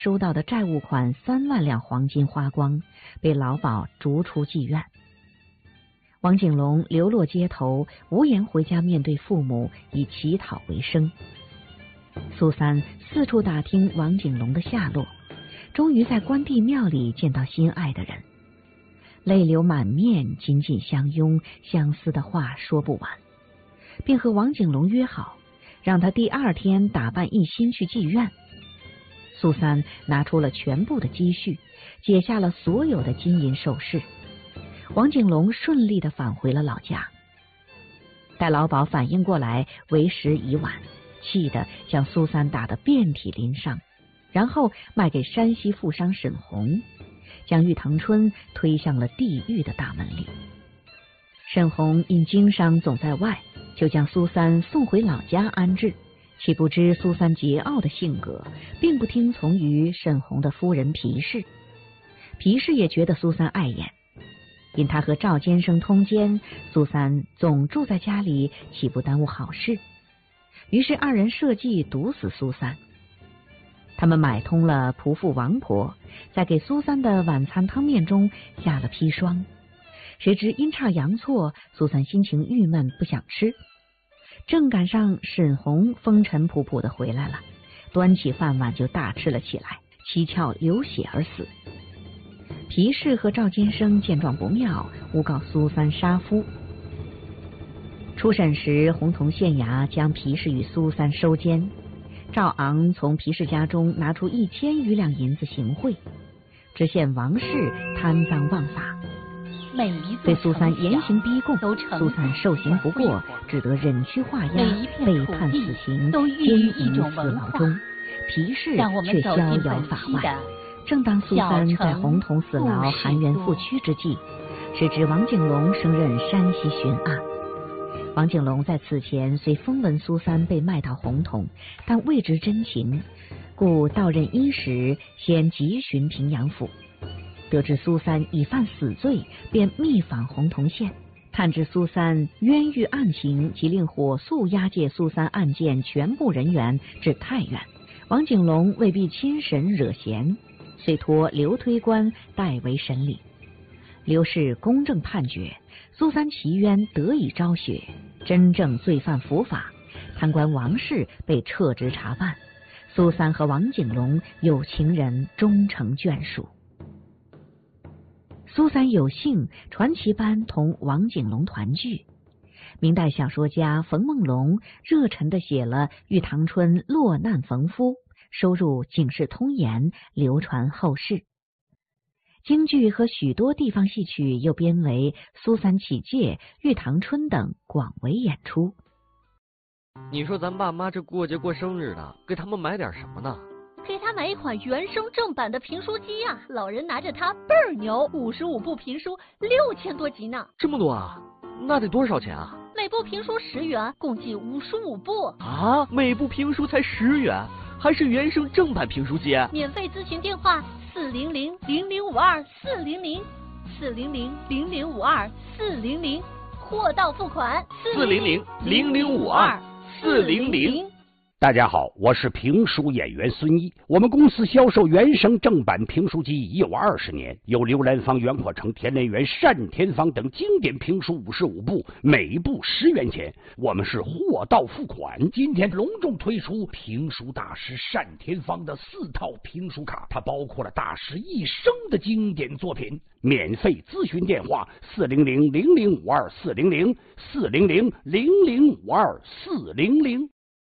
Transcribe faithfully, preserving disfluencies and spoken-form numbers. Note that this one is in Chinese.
收到的债务款三万两黄金花光，被老鸨逐出妓院。王景龙流落街头，无颜回家面对父母，以乞讨为生。苏三四处打听王景龙的下落，终于在关帝庙里见到心爱的人，泪流满面，紧紧相拥，相思的话说不完，便和王景龙约好，让他第二天打扮一新去妓院。苏三拿出了全部的积蓄，解下了所有的金银首饰。王景龙顺利地返回了老家。待老鸨反应过来，为时已晚，气得将苏三打得遍体鳞伤，然后卖给山西富商沈洪，将玉堂春推向了地狱的大门里。沈洪因经商总在外，就将苏三送回老家安置。岂不知苏三桀骜的性格，并不听从于沈洪的夫人皮氏。皮氏也觉得苏三碍眼，因他和赵监生通奸，苏三总住在家里，岂不耽误好事？于是二人设计毒死苏三。他们买通了仆妇王婆，在给苏三的晚餐汤面中下了砒霜。谁知阴差阳错，苏三心情郁闷，不想吃。正赶上沈洪风尘仆仆的回来了，端起饭碗就大吃了起来，七窍流血而死。皮氏和赵监生见状不妙，诬告苏三杀夫。初审时，洪洞县衙将皮氏与苏三收监。赵昂从皮氏家中拿出一千余两银子行贿，知县王氏贪赃枉法，对苏三严刑逼供。苏三受刑不过，只得忍屈画押，被判死刑，监于死牢中。皮氏却逍遥法外。正当苏三在洪洞死牢含冤负屈之际，谁知王景龙升任山西巡按。王景龙在此前虽风闻苏三被卖到洪洞，但未知真情，故到任伊始，先急寻平阳府。得知苏三已犯死罪，便密访洪洞县，探知苏三冤狱案情，即令火速押解苏三案件全部人员至太原。王景龙未必亲审惹嫌，遂托刘推官代为审理。刘氏公正判决，苏三其冤得以昭雪，真正罪犯伏法，贪官王氏被撤职查办，苏三和王景龙有情人终成眷属。苏三有幸传奇般同王景龙团聚。明代小说家冯梦龙热忱地写了《玉堂春落难逢夫》，收入《警世通言》，流传后世。京剧和许多地方戏曲又编为《苏三起解》《玉堂春》等，广为演出。 你说咱爸妈这过节过生日的，给他们买点什么呢？ 给他买一款原声正版的评书机啊！老人拿着它倍儿牛，五十五部评书，六千多集呢。 这么多啊？那得多少钱啊？ 每部评书十元，共计五十五部啊！每部评书才十元，还是原声正版评书机？ 免费咨询电话：四零零零零五二四零零四零零零零五二四零零，货到付款。 四零零零零五二四零零。 大家好，我是评书演员孙一。我们公司销售原声正版评书机已有二十年，有刘兰芳、袁阔成、田连元、单田芳等经典评书五十五部，每部十元钱。我们是货到付款。今天隆重推出评书大师单田芳的四套评书卡，它包括了大师一生的经典作品。免费咨询电话：四零零零零五二四零零四零零零零五二四零零。